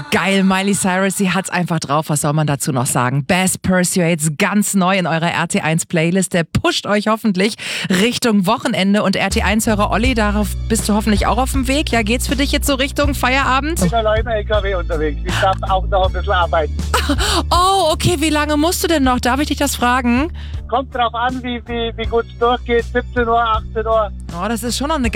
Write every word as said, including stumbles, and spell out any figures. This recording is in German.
Geil, Miley Cyrus, sie hat's einfach drauf. Was soll man dazu noch sagen? Best Pursuits, ganz neu in eurer R T eins Playlist. Der pusht euch hoffentlich Richtung Wochenende. Und R T eins-Hörer Olli, darauf bist du hoffentlich auch auf dem Weg. Ja, geht's für dich jetzt so Richtung Feierabend? Ich bin allein im L K W unterwegs. Ich darf auch noch ein bisschen arbeiten. Oh, okay, wie lange musst du denn noch? Darf ich dich das fragen? Kommt drauf an, wie, wie, wie gut es durchgeht. siebzehn Uhr, achtzehn Uhr. Oh, das ist schon noch eine